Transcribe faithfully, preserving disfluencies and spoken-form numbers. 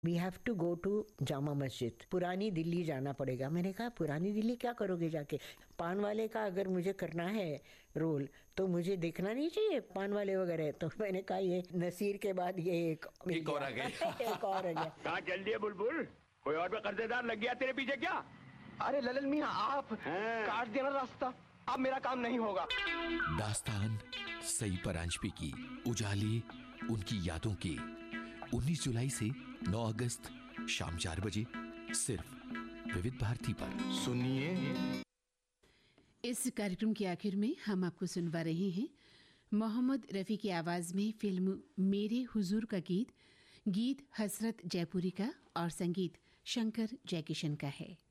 We have to go to Jama Masjid, पुरानी दिल्ली जाना पड़ेगा। मैंने कहा पुरानी दिल्ली क्या करोगे जाके? पान वाले का अगर मुझे करना है रोल तो मुझे देखना नहीं चाहिए पान वाले वगैरह। तो मैंने कहा ये नसीर के बाद ये एक एक और आ गया। एक और आ गया। कहाँ चल दिए बुलबुल? कोई और भी कर्जेदार लग गया तेरे पीछे क्या? अरे ललन मियां, आप काट देना रास्ता, अब मेरा काम नहीं होगा। दास्तान सई परांजपे की उजाले उनकी यादों की उन्नीस जुलाई से नौ अगस्त शाम चार बजे सिर्फ विविध भारती पर सुनिए। इस कार्यक्रम के आखिर में हम आपको सुनवा रहे हैं मोहम्मद रफ़ी की आवाज में फिल्म मेरे हुजूर का गीत। गीत हसरत जयपुरी का और संगीत शंकर जयकिशन का है।